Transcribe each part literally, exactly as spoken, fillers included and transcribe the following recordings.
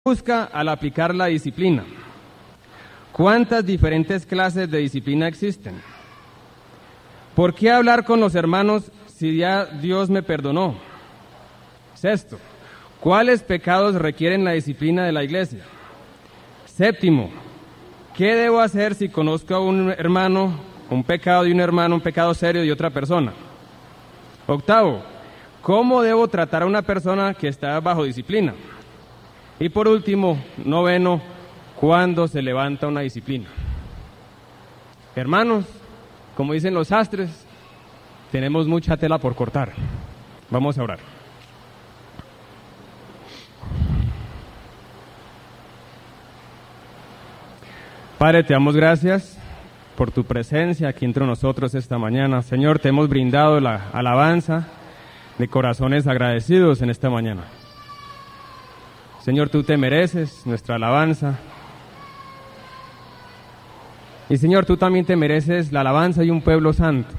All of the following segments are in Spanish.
busca al aplicar la disciplina? ¿Cuántas diferentes clases de disciplina existen? ¿Por qué hablar con los hermanos si ya Dios me perdonó? Sexto, ¿cuáles pecados requieren la disciplina de la iglesia? Séptimo, ¿qué debo hacer si conozco a un hermano, un pecado de un hermano, un pecado serio de otra persona? Octavo, ¿cómo debo tratar a una persona que está bajo disciplina? Y por último, noveno, ¿cuándo se levanta una disciplina? Hermanos, como dicen los sastres, tenemos mucha tela por cortar. Vamos a orar. Padre, te damos gracias por tu presencia aquí entre nosotros esta mañana. Señor, te hemos brindado la alabanza de corazones agradecidos en esta mañana. Señor, tú te mereces nuestra alabanza. Y Señor, tú también te mereces la alabanza de un pueblo santo.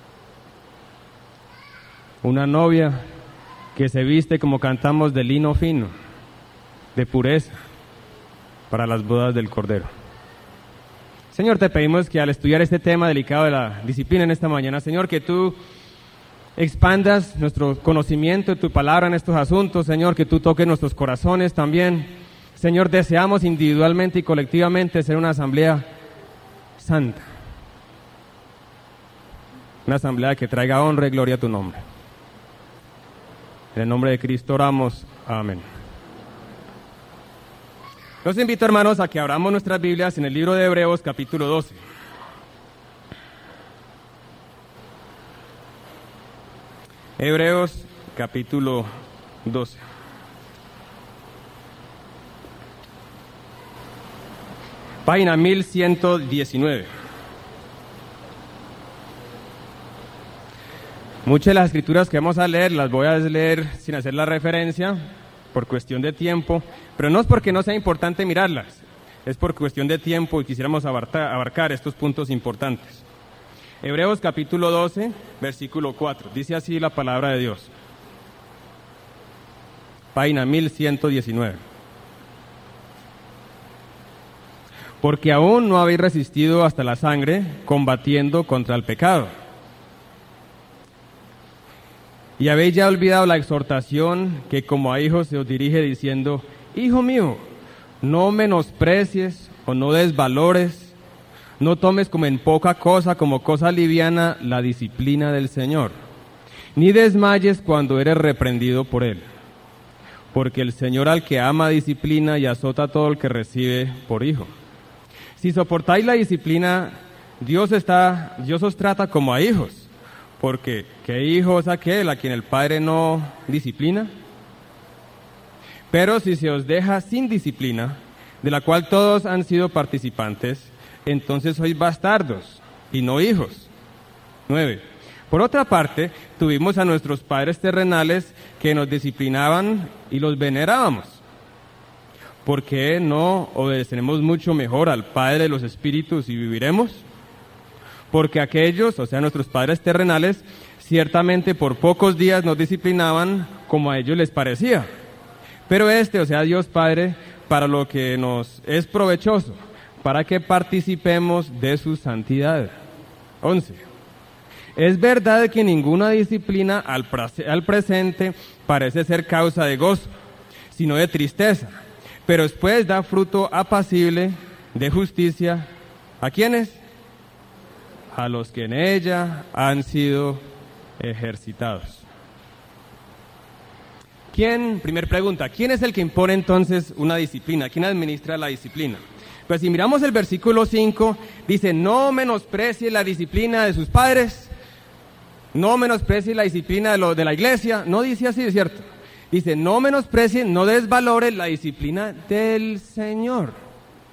Una novia que se viste, como cantamos, de lino fino, de pureza, para las bodas del Cordero. Señor, te pedimos que al estudiar este tema delicado de la disciplina en esta mañana, Señor, que tú expandas nuestro conocimiento de tu palabra en estos asuntos, Señor, que tú toques nuestros corazones también. Señor, deseamos individualmente y colectivamente ser una asamblea santa, una asamblea que traiga honra y gloria a tu nombre. En el nombre de Cristo oramos, amén. Los invito, hermanos, a que abramos nuestras Biblias en el libro de Hebreos, capítulo doce. Hebreos, capítulo doce. Página mil ciento diecinueve. Muchas de las escrituras que vamos a leer las voy a leer sin hacer la referencia, por cuestión de tiempo, pero no es porque no sea importante mirarlas, es por cuestión de tiempo y quisiéramos abarcar, abarcar estos puntos importantes. Hebreos capítulo doce, versículo cuatro, dice así la palabra de Dios. Página mil ciento diecinueve. Porque aún no habéis resistido hasta la sangre, combatiendo contra el pecado. Y habéis ya olvidado la exhortación que como a hijos se os dirige diciendo: Hijo mío, no menosprecies o no desvalores, no tomes como en poca cosa, como cosa liviana, la disciplina del Señor, ni desmayes cuando eres reprendido por Él. Porque el Señor al que ama disciplina y azota a todo el que recibe por hijo. Si soportáis la disciplina, Dios está, Dios os trata como a hijos. Porque, ¿qué hijo es aquel a quien el Padre no disciplina? Pero si se os deja sin disciplina, de la cual todos han sido participantes, entonces sois bastardos y no hijos. Nueve. Por otra parte, tuvimos a nuestros padres terrenales que nos disciplinaban y los venerábamos. ¿Por qué no obedeceremos mucho mejor al Padre de los Espíritus y viviremos? Porque aquellos, o sea, nuestros padres terrenales, ciertamente por pocos días nos disciplinaban como a ellos les parecía. Pero este, o sea, Dios Padre, para lo que nos es provechoso, para que participemos de su santidad. Once. Es verdad que ninguna disciplina al, al presente parece ser causa de gozo, sino de tristeza, pero después da fruto apacible de justicia. ¿A quiénes? A los que en ella han sido ejercitados. ¿Quién, primer pregunta, quién es el que impone entonces una disciplina? ¿Quién administra la disciplina? Pues si miramos el versículo cinco, dice: no menosprecie la disciplina de sus padres, no menosprecie la disciplina de, lo, de la iglesia, no dice así, es cierto. Dice: no menosprecie, no desvalore la disciplina del Señor.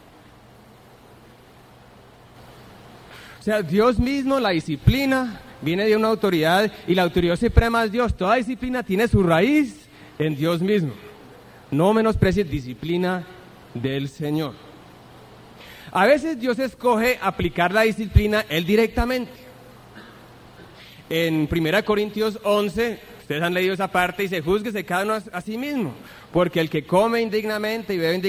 O sea, Dios mismo, la disciplina, viene de una autoridad y la autoridad suprema es Dios. Toda disciplina tiene su raíz en Dios mismo. No menosprecie disciplina del Señor. A veces Dios escoge aplicar la disciplina Él directamente. En primera Corintios once, Ustedes han leído esa parte, y se júzguese cada uno a, a sí mismo, porque el que come indignamente y bebe indignamente